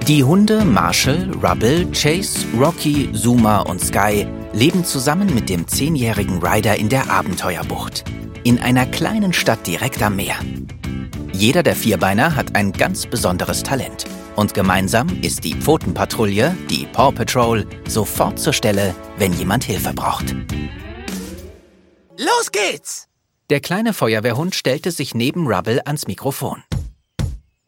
Die Hunde Marshall, Rubble, Chase, Rocky, Zuma und Sky leben zusammen mit dem 10-jährigen Ryder in der Abenteuerbucht. In einer kleinen Stadt direkt am Meer. Jeder der Vierbeiner hat ein ganz besonderes Talent. Und gemeinsam ist die Pfotenpatrouille, die Paw Patrol, sofort zur Stelle, wenn jemand Hilfe braucht. Los geht's! Der kleine Feuerwehrhund stellte sich neben Rubble ans Mikrofon.